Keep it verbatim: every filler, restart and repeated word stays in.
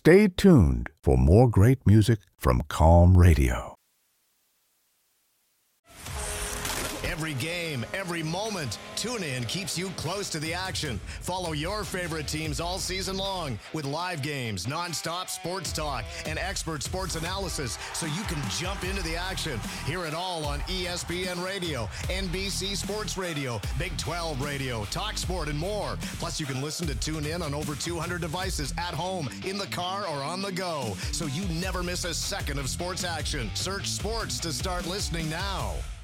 Stay tuned for more great music from Calm Radio. Every game, every moment, TuneIn keeps you close to the action. Follow your favorite teams all season long with live games, nonstop sports talk, and expert sports analysis so you can jump into the action. Hear it all on E S P N Radio, N B C Sports Radio, Big twelve Radio, TalkSport, and more. Plus, you can listen to TuneIn on over two hundred devices at home, in the car, or on the go, so you never miss a second of sports action. Search sports to start listening now.